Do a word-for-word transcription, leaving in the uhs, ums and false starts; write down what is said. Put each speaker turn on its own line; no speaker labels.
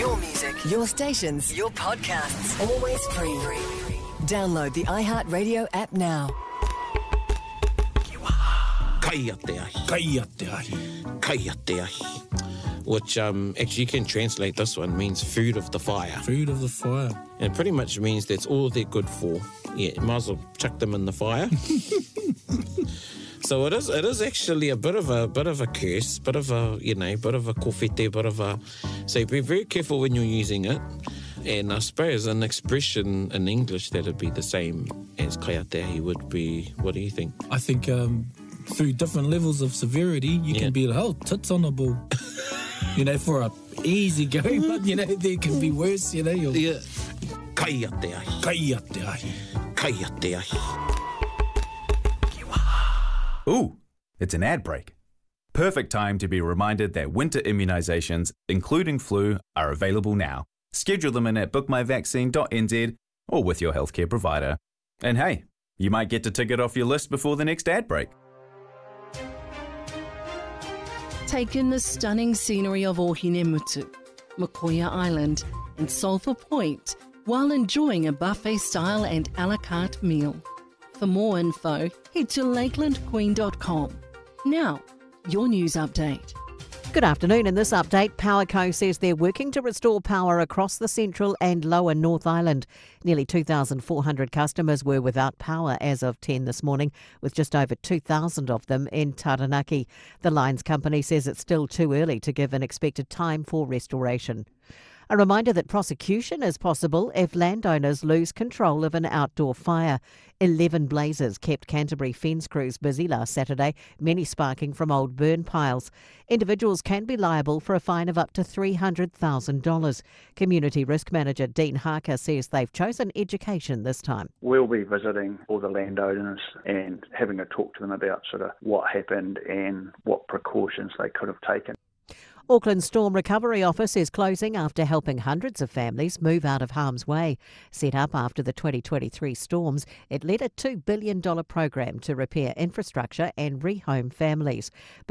Your music, your stations, your podcasts, always free. Download the iHeartRadio app now.
Kai a te ahi.
Kai a te ahi.
Kai a te ahi. Which um, actually you can translate this one, means food of the fire.
Food of the fire.
And it pretty much means that's all they're good for. Yeah, you might as well chuck them in the fire. So it is it is actually a bit of a bit of a curse, bit of a, you know, bit of a kōwhete, bit of a... So be very careful when you're using it. And I suppose an expression in English that'd be the same as kai a te ahi would be, what do you think?
I think um, through different levels of severity, you
Yeah.
can be like, oh, tits on a ball. You know, for a easy going, but, you know, there can be worse, you know. You're,
Yeah. Kai a te ahi.
Kai a te ahi.
Kai a te ahi.
Ooh, it's an ad break. Perfect time to be reminded that winter immunisations, including flu, are available now. Schedule them in at book my vaccine dot n z or with your healthcare provider. And hey, you might get to tick it off your list before the next ad break.
Take in the stunning scenery of Ohinemutu, Makoia Island and Sulphur Point while enjoying a buffet-style and a la carte meal. For more info, head to lakeland queen dot com. Now, your news update.
Good afternoon. In this update, Powerco says they're working to restore power across the central and lower North Island. Nearly two thousand four hundred customers were without power as of ten this morning, with just over two thousand of them in Taranaki. The lines company says it's still too early to give an expected time for restoration. A reminder that prosecution is possible if landowners lose control of an outdoor fire. Eleven blazes kept Canterbury fence crews busy last Saturday, many sparking from old burn piles. Individuals can be liable for a fine of up to three hundred thousand dollars. Community Risk Manager Dean Harker says they've chosen education this time.
We'll be visiting all the landowners and having a talk to them about sort of what happened and what precautions they could have taken.
Auckland Storm Recovery Office is closing after helping hundreds of families move out of harm's way. Set up after the twenty twenty-three storms, it led a two billion dollars program to repair infrastructure and rehome families.